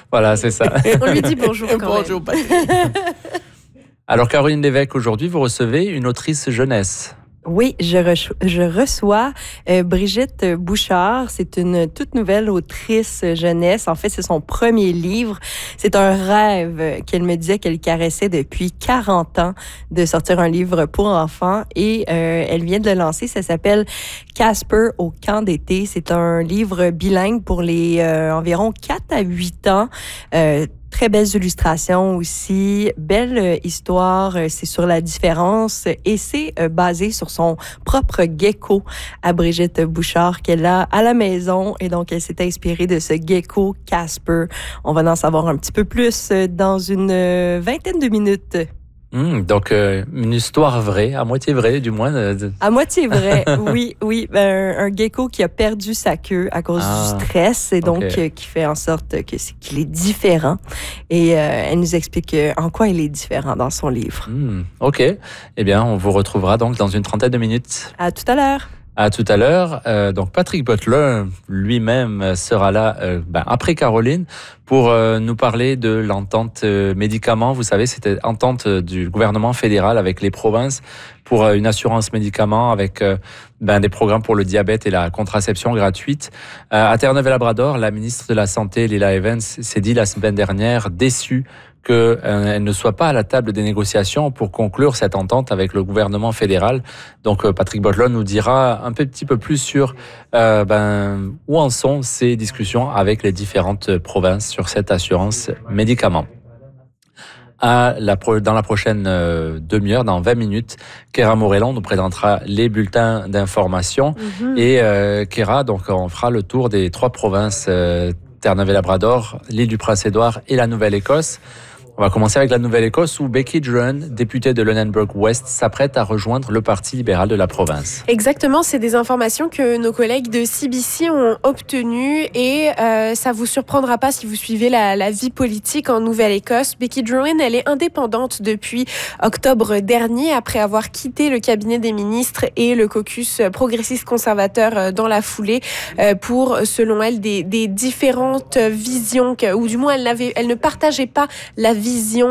Voilà, c'est ça. On lui dit bonjour quand Bonjour, Patrick. Alors, Caroline Lévesque, aujourd'hui, vous recevez une autrice jeunesse. Oui, je reçois Brigitte Bouchard. C'est une toute nouvelle autrice jeunesse. En fait, c'est son premier livre. C'est un rêve qu'elle me disait qu'elle caressait depuis 40 ans de sortir un livre pour enfants. Et elle vient de le lancer. Ça s'appelle Casper au camp d'été. C'est un livre bilingue pour les environ 4 à 8 ans. Très belles illustrations aussi, belle histoire, c'est sur la différence et c'est basé sur son propre gecko à Brigitte Bouchard qu'elle a à la maison et donc elle s'est inspirée de ce gecko Casper. On va en savoir un petit peu plus dans une vingtaine de minutes. Donc, une histoire vraie, à moitié vraie du moins. À moitié vrai, oui. Un gecko qui a perdu sa queue à cause du stress et donc qui fait en sorte qu'il est différent. Et elle nous explique en quoi il est différent dans son livre. OK. Eh bien, on vous retrouvera donc dans une trentaine de minutes. À tout à l'heure. À tout à l'heure. Donc Patrick Butler lui-même sera là après Caroline pour nous parler de l'entente médicaments. Vous savez, c'était entente du gouvernement fédéral avec les provinces pour une assurance médicaments avec des programmes pour le diabète et la contraception gratuite. À Terre-Neuve-et-Labrador, la ministre de la Santé, Lila Evans, s'est dit la semaine dernière déçue qu'elle ne soit pas à la table des négociations pour conclure cette entente avec le gouvernement fédéral. Donc, Patrick Butler nous dira un petit peu plus sur où en sont ces discussions avec les différentes provinces sur cette assurance médicaments. Dans la prochaine demi-heure, dans 20 minutes, Kéra Morellon nous présentera les bulletins d'information. Et Kéra, donc, on fera le tour des 3 provinces, Terre-Neuve-et-Labrador, l'île du Prince-Édouard et la Nouvelle-Écosse. On va commencer avec la Nouvelle-Écosse où Becky Druin, députée de Lunenburg-West, s'apprête à rejoindre le Parti libéral de la province. Exactement, c'est des informations que nos collègues de CBC ont obtenues et ça vous surprendra pas si vous suivez la vie politique en Nouvelle-Écosse. Becky Druin, elle est indépendante depuis octobre dernier après avoir quitté le cabinet des ministres et le caucus progressiste conservateur dans la foulée pour, selon elle, des différentes visions ou du moins elle ne partageait pas la vision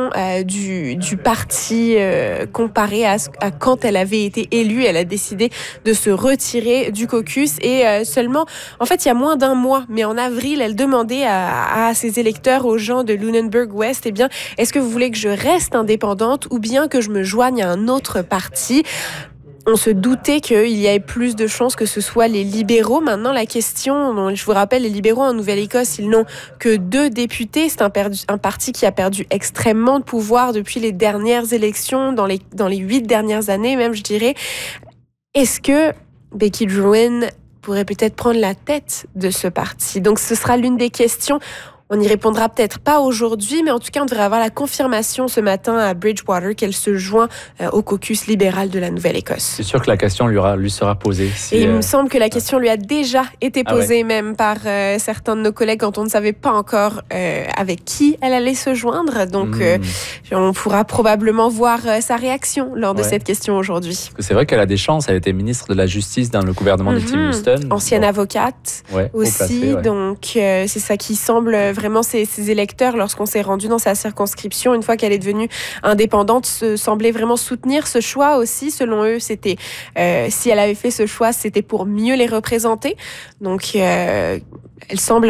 du parti comparé à quand elle avait été élue. Elle a décidé de se retirer du caucus et seulement, en fait, il y a moins d'un mois, mais en avril, elle demandait à ses électeurs, aux gens de Lunenburg-West, eh bien, est-ce que vous voulez que je reste indépendante ou bien que je me joigne à un autre parti? On se doutait qu'il y avait plus de chances que ce soit les libéraux. Maintenant, la question, je vous rappelle, les libéraux en Nouvelle-Écosse, ils n'ont que 2 députés. C'est un parti qui a perdu extrêmement de pouvoir depuis les dernières élections, dans les 8 dernières années même, je dirais. Est-ce que Becky Druin pourrait peut-être prendre la tête de ce parti? Donc, ce sera l'une des questions. On n'y répondra peut-être pas aujourd'hui, mais en tout cas, on devrait avoir la confirmation ce matin à Bridgewater qu'elle se joint au caucus libéral de la Nouvelle-Écosse. C'est sûr que la question lui sera posée. Et il me semble que la question lui a déjà été posée même par certains de nos collègues quand on ne savait pas encore avec qui elle allait se joindre. Donc, on pourra probablement voir sa réaction lors de cette question aujourd'hui. C'est vrai qu'elle a des chances. Elle était ministre de la Justice dans le gouvernement de Tim Houston. Ancienne avocate aussi. Donc, c'est ça qui semble vraiment ses électeurs, lorsqu'on s'est rendu dans sa circonscription, une fois qu'elle est devenue indépendante, semblaient vraiment soutenir ce choix aussi. Selon eux, c'était si elle avait fait ce choix, c'était pour mieux les représenter. Donc, elle semble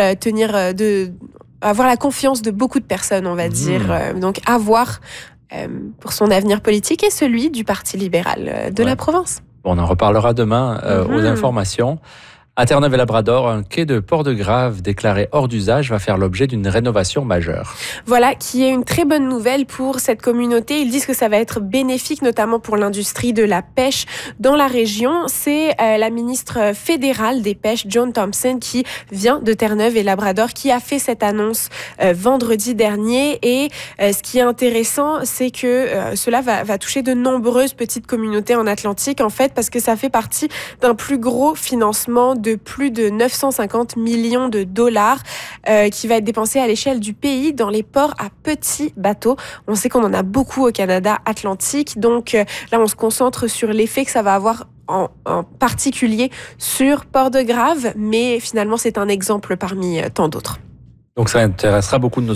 avoir la confiance de beaucoup de personnes, on va dire. Donc, à voir pour son avenir politique et celui du Parti libéral de la province. Bon, on en reparlera demain aux informations. À Terre-Neuve-et-Labrador, un quai de Port-de-Grave déclaré hors d'usage va faire l'objet d'une rénovation majeure. Voilà, qui est une très bonne nouvelle pour cette communauté. Ils disent que ça va être bénéfique, notamment pour l'industrie de la pêche dans la région. C'est la ministre fédérale des pêches, Joan Thompson, qui vient de Terre-Neuve-et-Labrador, qui a fait cette annonce vendredi dernier. Et ce qui est intéressant, c'est que cela va toucher de nombreuses petites communautés en Atlantique, en fait, parce que ça fait partie d'un plus gros financement de plus de 950 millions de dollars qui va être dépensé à l'échelle du pays dans les ports à petits bateaux. On sait qu'on en a beaucoup au Canada atlantique, donc là on se concentre sur l'effet que ça va avoir en particulier sur Port-de-Grave, mais finalement c'est un exemple parmi tant d'autres. Donc ça intéressera beaucoup de nos